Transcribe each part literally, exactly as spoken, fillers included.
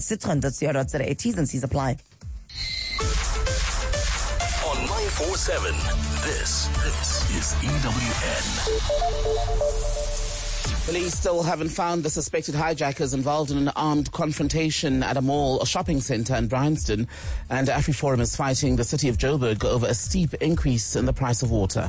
Citroën dot co dot za. T's and C's apply. On nine four seven, this, this is E W N. Police still haven't found the suspected hijackers involved in an armed confrontation at a mall, a shopping centre in Bryanston, and AfriForum is fighting the city of Joburg over a steep increase in the price of water.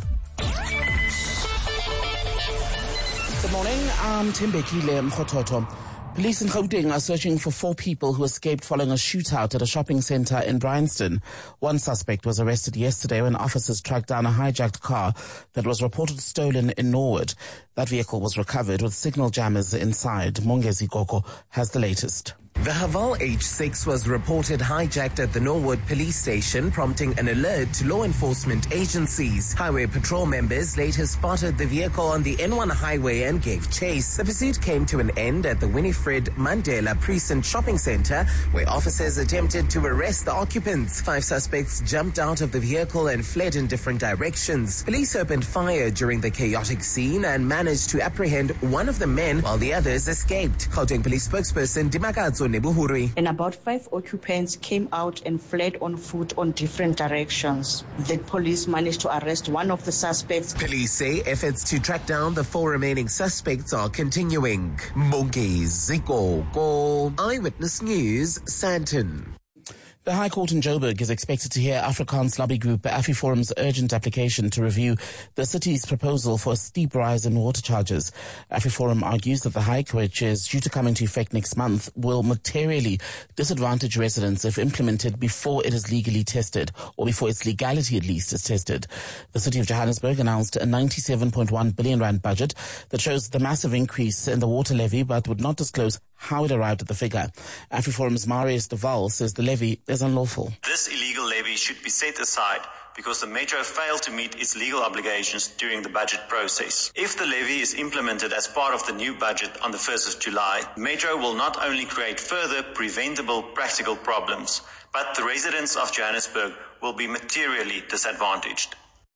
Good morning, I'm Timbekile Mkhototo. Police in Gauteng are searching for four people who escaped following a shootout at a shopping centre in Bryanston. One suspect was arrested yesterday when officers tracked down a hijacked car that was reported stolen in Norwood. That vehicle was recovered with signal jammers inside. Mongezi Koko has the latest. The Haval H six was reported hijacked at the Norwood police station, prompting an alert to law enforcement agencies. Highway patrol members later spotted the vehicle on the N one highway and gave chase. The pursuit came to an end at the Winifred Mandela Precinct Shopping Centre, where officers attempted to arrest the occupants. Five suspects jumped out of the vehicle and fled in different directions. Police opened fire during the chaotic scene and managed to apprehend one of the men while the others escaped. Gauteng Police spokesperson Dimakatso Nebuhuri. And about five occupants came out and fled on foot on different directions. The police managed to arrest one of the suspects. Police say efforts to track down the four remaining suspects are continuing. Mongezi Koko, Eyewitness News, Sandton. The High Court in Joburg is expected to hear Afrikaans lobby group AfriForum's urgent application to review the city's proposal for a steep rise in water charges. AfriForum argues that the hike, which is due to come into effect next month, will materially disadvantage residents if implemented before it is legally tested, or before its legality at least is tested. The city of Johannesburg announced a ninety-seven point one billion rand budget that shows the massive increase in the water levy, but would not disclose how it arrived at the figure. AfriForum's Marius de Waal says the levy is unlawful. This illegal levy should be set aside because the Metro failed to meet its legal obligations during the budget process. If the levy is implemented as part of the new budget on the first of July, Metro will not only create further preventable practical problems, but the residents of Johannesburg will be materially disadvantaged.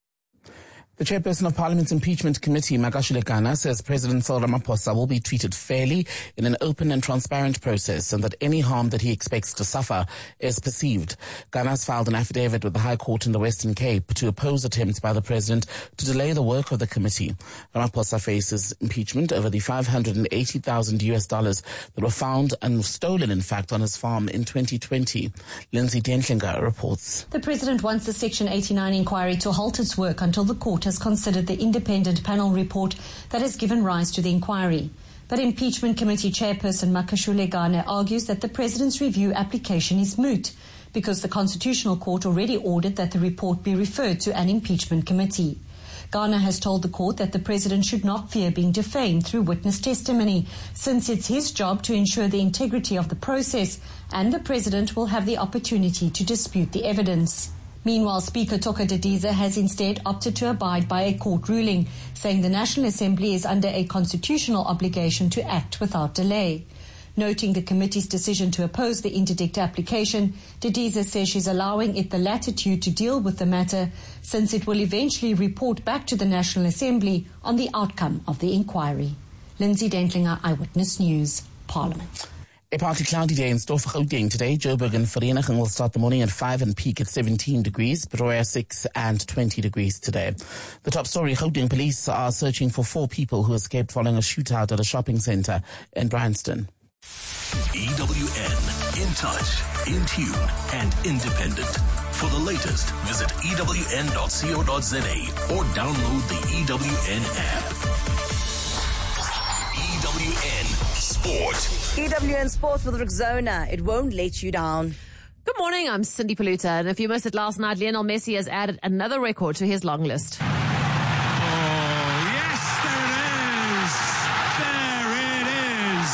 The chairperson of Parliament's Impeachment Committee, Makashule Gana, says President Cyril Ramaphosa will be treated fairly in an open and transparent process, and that any harm that he expects to suffer is perceived. Gana has filed an affidavit with the High Court in the Western Cape to oppose attempts by the president to delay the work of the committee. Ramaphosa faces impeachment over the five hundred eighty thousand U S dollars that were found and stolen, in fact, on his farm in twenty twenty. Lindsay Dentlinger reports. The president wants the Section eighty-nine inquiry to halt its work until the court has considered the independent panel report that has given rise to the inquiry. But Impeachment Committee Chairperson Makashule Gana argues that the president's review application is moot because the Constitutional Court already ordered that the report be referred to an impeachment committee. Gana has told the court that the president should not fear being defamed through witness testimony, since it's his job to ensure the integrity of the process, and the president will have the opportunity to dispute the evidence. Meanwhile, Speaker Toka Didiza has instead opted to abide by a court ruling, saying the National Assembly is under a constitutional obligation to act without delay. Noting the committee's decision to oppose the interdict application, Didiza says she's allowing it the latitude to deal with the matter, since it will eventually report back to the National Assembly on the outcome of the inquiry. Lindsay Dentlinger, Eyewitness News, Parliament. A partly cloudy day in store for Gauteng today. Joburg and Vereeniging will start the morning at five and peak at seventeen degrees. Pretoria six and twenty degrees today. The top story, Gauteng police are searching for four people who escaped following a shootout at a shopping centre in Bryanston. E W N, in touch, in tune, and independent. For the latest, visit E W N dot co dot za or download the E W N app. E W N Sport. E W N Sports with Rexona. It won't let you down. Good morning, I'm Cindy Paluta, and if you missed it last night, Lionel Messi has added another record to his long list. Oh, yes, there it is. There it is.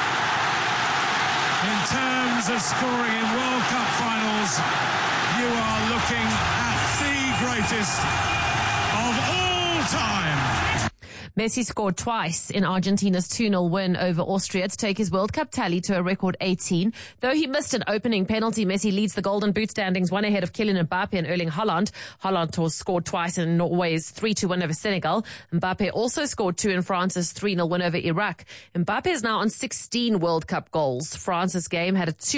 In terms of scoring in World Cup finals, you are looking at the greatest of all time. Messi scored twice in Argentina's two nil win over Austria to take his World Cup tally to a record eighteen. Though he missed an opening penalty, Messi leads the Golden Boot standings one ahead of Kylian Mbappe and Erling Haaland. Haaland scored twice in Norway's three two win over Senegal. Mbappe also scored two in France's three nil win over Iraq. Mbappe is now on sixteen World Cup goals. France's game had a two